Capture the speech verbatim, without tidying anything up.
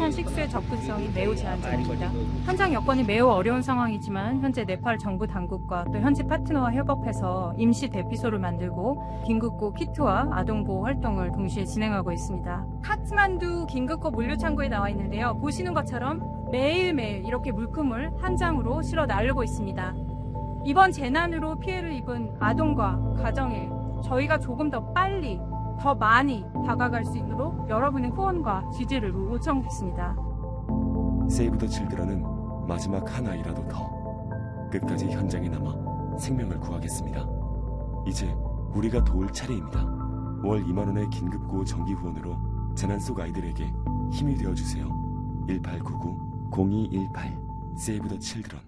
세계적인 식수의 접근성이 매우 제한적입니다. 현장 여건이 매우 어려운 상황이지만 현재 네팔 정부 당국과 또 현지 파트너와 협업해서 임시 대피소를 만들고 긴급고 키트와 아동보호 활동을 동시에 진행하고 있습니다. 카트만두 긴급고 물류창고에 나와 있는데요. 보시는 것처럼 매일매일 이렇게 물품을 한 장으로 실어 나르고 있습니다. 이번 재난으로 피해를 입은 아동과 가정에 저희가 조금 더 빨리 더 많이 다가갈 수 있도록 여러분의 후원과 지지를 요청드립니다. 세이브 더 칠드런은 마지막 한 아이라도 더 끝까지 현장에 남아 생명을 구하겠습니다. 이제 우리가 도울 차례입니다. 월 이만 원의 긴급구호 정기 후원으로 재난 속 아이들에게 힘이 되어주세요. 일팔구구 공이일팔 세이브 더 칠드런